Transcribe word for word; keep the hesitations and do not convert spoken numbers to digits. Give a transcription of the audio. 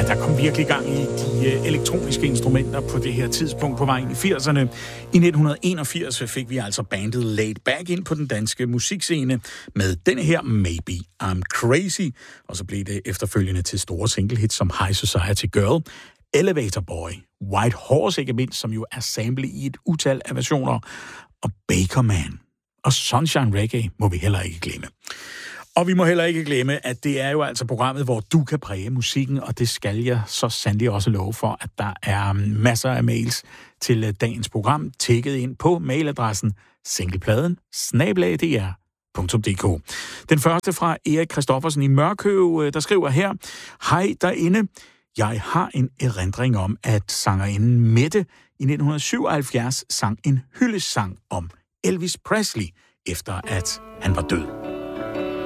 der kom virkelig gang i de elektroniske instrumenter på det her tidspunkt på vej ind i firserne. I nitten enogfirs fik vi altså bandet Laid Back ind på den danske musikscene med denne her Maybe I'm Crazy, og så blev det efterfølgende til store singlehits som High Society Girl, Elevator Boy, White Horse ikke mindst, som jo er samlet i et utal af versioner, og Baker Man og Sunshine Reggae må vi heller ikke glemme. Og vi må heller ikke glemme, at det er jo altså programmet, hvor du kan præge musikken, og det skal jeg så sandelig også love for, at der er masser af mails til dagens program, tækket ind på mailadressen singlepladen snabel-a d r punktum d k. Den første fra Erik Christoffersen i Mørkøv, der skriver her: Hej derinde, jeg har en erindring om, at sangerinden Mette i nitten syvoghalvfjerds sang en hyldestsang om Elvis Presley, efter at han var død.